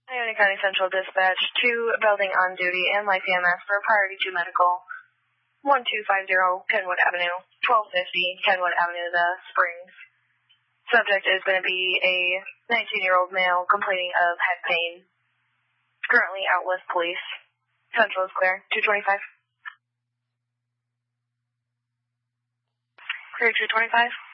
Iona County Central Dispatch to building on duty and life EMS for priority to medical. 1250 Kenwood Avenue, 1250 Kenwood Avenue, The Springs. Subject is going to be a 19-year-old male complaining of head pain. Currently out with police. Central is clear. 225. Clear 225.